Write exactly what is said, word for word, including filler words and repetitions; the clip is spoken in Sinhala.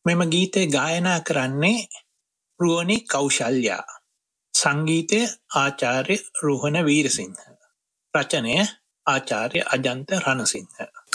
මෙම ගීතය ගායනා කරන්නේ රුවනි කෞශල්‍යා. සංගීතය ආචාර්ය රෝහණ වීරසිංහ. රචනය ආචාර්ය අජන්ත රණසිංහ.